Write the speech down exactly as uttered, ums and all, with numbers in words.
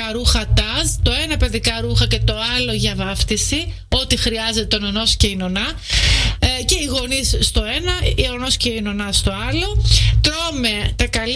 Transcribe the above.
παιδικά ρούχα τάζ, το ένα παιδικά ρούχα και το άλλο για βάφτιση, ό,τι χρειάζεται το νονός και η νονά, ε, και οι γονείς στο ένα, η νονός και η νονά στο άλλο. Τρώμε τα καλύτερα